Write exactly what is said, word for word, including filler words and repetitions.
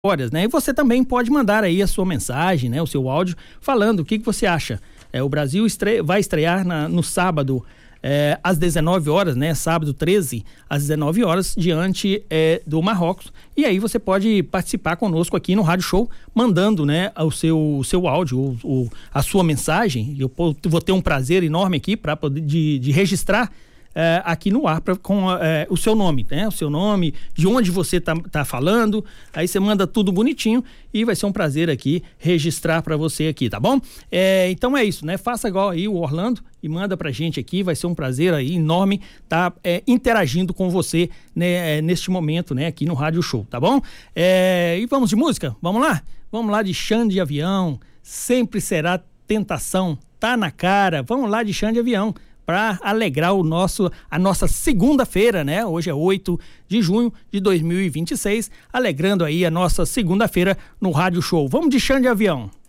horas, né? E você também pode mandar aí a sua mensagem, né? O seu áudio, falando o que, que você acha. É, o Brasil estre... vai estrear na, no sábado, é, às dezenove horas, né? Sábado treze, às dezenove horas, diante é, do Marrocos. E aí você pode participar conosco aqui no Rádio Show, mandando, né, o seu, o seu áudio, o, o, a sua mensagem. Eu vou ter um prazer enorme aqui para poder de, de registrar É, aqui no ar pra, com é, o seu nome, né? O seu nome, de onde você tá, tá falando, aí você manda tudo bonitinho e vai ser um prazer aqui registrar para você aqui, tá bom? É, então é isso, né? Faça igual aí o Orlando e manda pra gente aqui, vai ser um prazer aí enorme tá é, interagindo com você, né, é, neste momento, né, aqui no Rádio Show, tá bom? É, e vamos de música? Vamos lá? Vamos lá de Xande Avião, Sempre Será Tentação, tá na cara, vamos lá de Xande Avião, para alegrar o nosso, a nossa segunda-feira, né? Hoje é oito de junho de dois mil e vinte e seis, alegrando aí a nossa segunda-feira no Rádio Show. Vamos de Xande Avião.